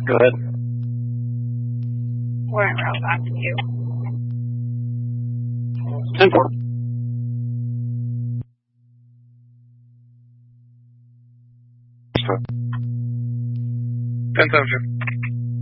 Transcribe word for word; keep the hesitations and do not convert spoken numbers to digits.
Go ahead. We're en route back to you. ten four. ten seven.